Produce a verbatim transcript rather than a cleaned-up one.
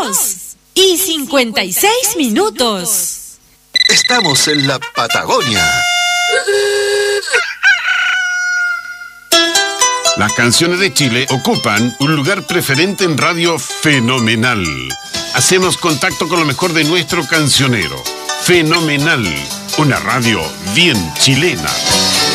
dos y cincuenta y seis minutos. Estamos en la Patagonia. Las canciones de Chile ocupan un lugar preferente en Radio Fenomenal. Hacemos contacto con lo mejor de nuestro cancionero. Fenomenal, una radio bien chilena.